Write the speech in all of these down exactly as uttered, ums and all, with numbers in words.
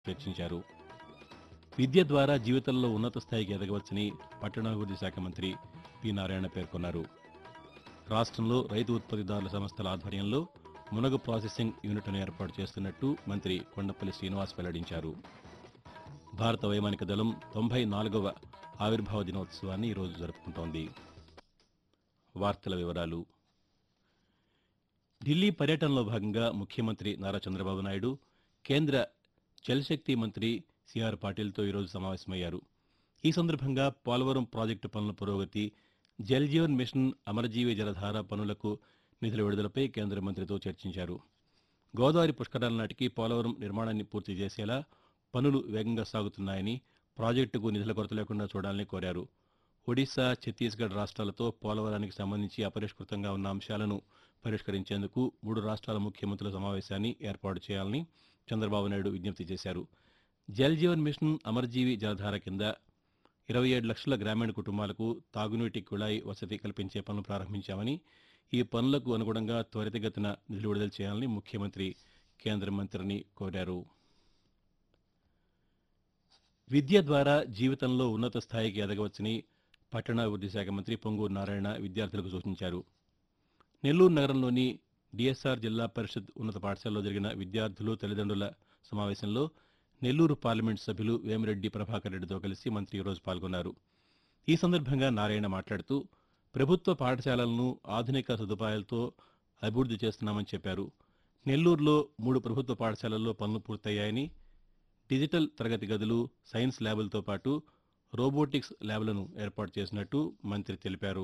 చర్చించారు. విద్య ద్వారా జీవితంలో ఉన్నత స్థాయికి ఎదగవచ్చని పట్టణాభివృద్ది శాఖ మంత్రి పి నారాయణ పేర్కొన్నారు. రాష్ట్రంలో రైతు ఉత్పత్తిదారుల సంస్థల ఆధ్వర్యంలో మునగ ప్రాసెసింగ్ యూనిట్ను ఏర్పాటు చేస్తున్నట్టు మంత్రి కొండపల్లి శ్రీనివాస్ వెల్లడించారు. భారత వైమానిక దళం తొంభై నాలుగవ ఆవిర్భావ దినోత్సవాన్ని ఈరోజు జరుపుకుంటోంది. వార్తల వివరాలు. ఢిల్లీ పర్యటనలో భాగంగా ముఖ్యమంత్రి నారా చంద్రబాబు నాయుడు కేంద్ర జలశక్తి మంత్రి సిఆర్ పాటిల్తో ఈరోజు సమావేశమయ్యారు. ఈ సందర్భంగా పోలవరం ప్రాజెక్టు పనుల పురోగతి, జల్ జీవన్ మిషన్ అమరజీవి జలధార పనులకు నిధుల విడుదలపై కేంద్ర మంత్రితో చర్చించారు. గోదావరి పుష్కరాల నాటికి పోలవరం నిర్మాణాన్ని పూర్తి చేసేలా పనులు వేగంగా సాగుతున్నాయని, ప్రాజెక్టుకు నిధుల కొరత లేకుండా చూడాలని కోరారు. ఒడిశా, ఛత్తీస్గఢ్ రాష్ట్రాలతో పోలవరానికి సంబంధించి అపరిష్కృతంగా ఉన్న అంశాలను పరిష్కరించేందుకు మూడు రాష్ట్రాల ముఖ్యమంత్రుల సమావేశాన్ని ఏర్పాటు చేయాలని చంద్రబాబు నాయుడు విజ్ఞప్తి చేశారు. జల్ జీవన్ మిషన్ అమరజీవి జలధార కింద ఇరవై ఏడు లక్షల గ్రామీణ కుటుంబాలకు తాగునీటి కుళాయి వసతి కల్పించే పనులు ప్రారంభించామని, ఈ పనులకు అనుగుణంగా త్వరితగతిన నిధులు విడుదల చేయాలని ముఖ్యమంత్రి కేంద్ర మంత్రిని కోరారు. విద్య ద్వారా జీవితంలో ఉన్నత స్థాయికి ఎదగవచ్చని పట్టణాభివృద్ది శాఖ మంత్రి పొంగూరు నారాయణ విద్యార్థులకు సూచించారు. నెల్లూరు నగరంలోని డిఎస్ఆర్ జిల్లా పరిషత్ ఉన్నత పాఠశాలలో జరిగిన విద్యార్థులు, తల్లిదండ్రుల సమావేశంలో నెల్లూరు పార్లమెంటు సభ్యులు వేమిరెడ్డి ప్రభాకర్ రెడ్డితో కలిసి మంత్రి ఈరోజు పాల్గొన్నారు. ఈ సందర్భంగా నారాయణ మాట్లాడుతూ ప్రభుత్వ పాఠశాలలను ఆధునిక సదుపాయాలతో అభివృద్ది చేస్తున్నామని చెప్పారు. నెల్లూరులో మూడు ప్రభుత్వ పాఠశాలల్లో పనులు పూర్తయ్యాయని, డిజిటల్ తరగతి గదులు, సైన్స్ ల్యాబులతో పాటు రోబోటిక్స్ ల్యాబ్లను ఏర్పాటు చేసినట్టు మంత్రి తెలిపారు.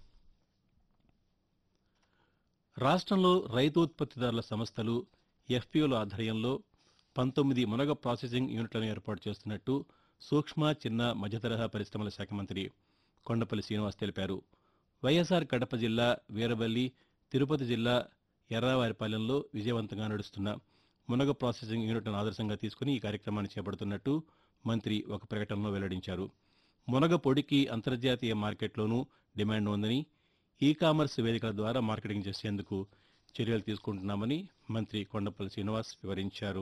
రాష్ట్రంలో రైతు ఉత్పత్తిదారుల సంస్థలు, ఎఫ్పీఓల ఆధ్వర్యంలో పంతొమ్మిది మునగ ప్రాసెసింగ్ యూనిట్లను ఏర్పాటు చేస్తున్నట్టు సూక్ష్మ, చిన్న, మధ్యతరహా పరిశ్రమల శాఖ మంత్రి కొండపల్లి శ్రీనివాస్ తెలిపారు. వైఎస్ఆర్ కడప జిల్లా వీరవల్లి, తిరుపతి జిల్లా ఎర్రావారిపాలెంలో విజయవంతంగా నడుస్తున్న మునగ ప్రాసెసింగ్ యూనిట్లను ఆదర్శంగా తీసుకుని ఈ కార్యక్రమాన్ని చేపడుతున్నట్టు మంత్రి ఒక ప్రకటనలో వెల్లడించారు. మునగ పొడికి అంతర్జాతీయ మార్కెట్లోనూ డిమాండ్ ఉందని, ఈ కామర్స్ వేదికల ద్వారా మార్కెటింగ్ చేసేందుకు చర్యలు తీసుకుంటున్నామని మంత్రి కొండపల్లి శ్రీనివాస్ వివరించారు.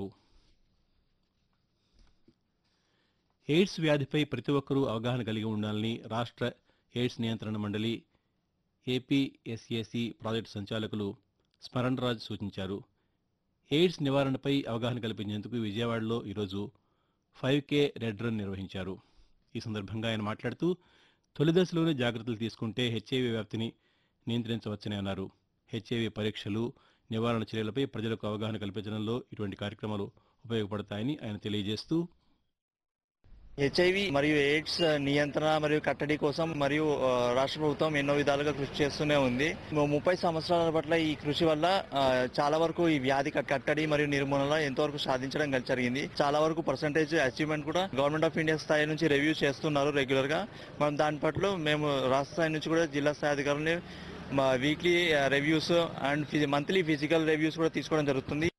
ఎయిడ్స్ వ్యాధిపై ప్రతి ఒక్కరూ అవగాహన కలిగి ఉండాలని రాష్ట్ర ఎయిడ్స్ నియంత్రణ మండలి ఏపీఎస్ఏసీ ప్రాజెక్టు సంచాలకులు స్మరణరాజ్ సూచించారు. ఎయిడ్స్ నివారణపై అవగాహన కల్పించేందుకు విజయవాడలో ఈరోజు ఫైవ్ కే రెడ్ రన్ నిర్వహించారు. ఈ సందర్భంగా ఆయన మాట్లాడుతూ తొలి దశలోనే జాగ్రత్తలు తీసుకుంటే హెచ్ఐవి వ్యాప్తిని నియంత్రించవచ్చని అన్నారు. హెచ్ఐవి పరీక్షలు, నివారణ చర్యలపై ప్రజలకు అవగాహన కల్పించడంలో ఇటువంటి కార్యక్రమాలు ఉపయోగపడతాయని ఆయన తెలియజేస్తూ హెచ్ఐవి మరియు ఎయిడ్స్ నియంత్రణ మరియు కట్టడి కోసం మరియు ఆ, రాష్ట్ర ప్రభుత్వం ఎన్నో విధాలుగా కృషి చేస్తూనే ఉంది. ము- ముప్పై సంవత్సరాల పట్ల ఈ కృషి వల్ల ఆ, చాలా వరకు ఈ వ్యాధి కట్- కట్టడి మరియు నిర్మూలన ఎంతవరకు సాధించడం గల- జరిగింది. చాలా వరకు పర్సంటేజ్ అచీవ్మెంట్ కూడా గవర్నమెంట్ ఆఫ్ ఇండియా స్థాయి నుంచి రివ్యూ చేస్తున్నారు రెగ్యులర్ గా. మనం దాని పట్ల మేము రాష్ట్ర స్థాయి నుంచి కూడా జిల్లా స్థాయి అధికారులని weekly reviews and monthly physical reviews కూడా తీసుకోవడం జరుగుతుంది.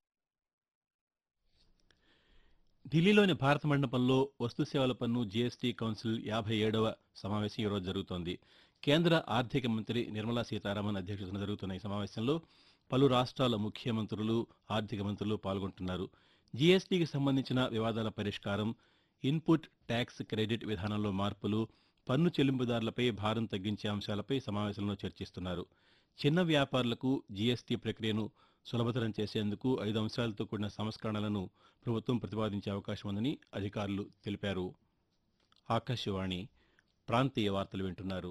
ఢిల్లీలోని భారత మండపంలో వస్తు సేవల పన్ను జీఎస్టీ కౌన్సిల్ యాభై ఏడవ సమావేశం ఈరోజు జరుగుతోంది. కేంద్ర ఆర్థిక మంత్రి నిర్మలా సీతారామన్ అధ్యక్షతన జరుగుతున్న ఈ సమావేశంలో పలు రాష్ట్రాల ముఖ్యమంత్రులు, ఆర్థిక మంత్రులు పాల్గొంటున్నారు. జీఎస్టీకి సంబంధించిన వివాదాల పరిష్కారం, ఇన్పుట్ ట్యాక్స్ క్రెడిట్ విధానంలో మార్పులు, పన్ను చెల్లింపుదారులపై భారం తగ్గించే అంశాలపై సమావేశంలో చర్చిస్తున్నారు. చిన్న వ్యాపారులకు జీఎస్టీ ప్రక్రియను సులభతరం చేసేందుకు ఐదు అంశాలతో కూడిన సంస్కరణలను ప్రభుత్వం ప్రతిపాదించే అవకాశం ఉందని అధికారులు తెలిపారు. ఆకాశవాణి ప్రాంతీయ వార్తలు వింటున్నారు.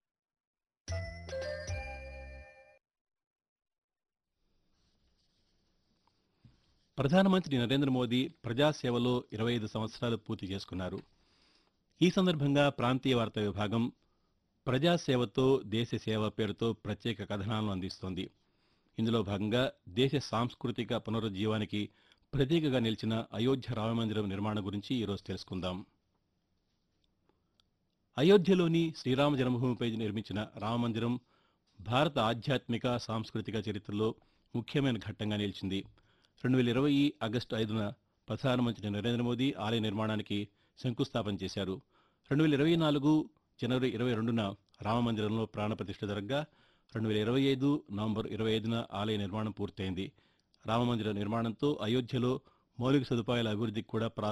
ప్రధానమంత్రి నరేంద్ర మోదీ ప్రజాసేవలో ఇరవై ఐదు సంవత్సరాలు పూర్తి చేసుకున్నారు. ఈ సందర్భంగా ప్రాంతీయ వార్తా విభాగం ప్రజాసేవతో దేశ సేవ పేరుతో ప్రత్యేక కథనాలను అందిస్తోంది. ఇందులో భాగంగా దేశ సాంస్కృతిక పునరుజ్జీవానికి ప్రతీకగా నిలిచిన అయోధ్య రామమందిరం నిర్మాణం గురించి ఈరోజు తెలుసుకుందాం. అయోధ్యలోని శ్రీరామ జన్మభూమిపై నిర్మించిన రామమందిరం భారత ఆధ్యాత్మిక, సాంస్కృతిక చరిత్రలో ముఖ్యమైన ఘట్టంగా నిలిచింది. రెండు వేల ఇరవై ఆగస్టు ఐదున ప్రధానమంత్రి నరేంద్ర మోదీ ఆలయ నిర్మాణానికి శంకుస్థాపన చేశారు. రెండు వేల ఇరవై నాలుగు జనవరి ఇరవై రెండున రామమందిరంలో ప్రాణప్రతిష్ఠ జరగ్గా రెండు వేల ఇరవై ఐదు నవంబర్ ఇరవై ఐదున ఆలయ నిర్మాణం పూర్తయింది. రామమందిర నిర్మాణంతో అయోధ్యలో మౌలిక సదుపాయాల అభివృద్ధికి కూడా ప్రా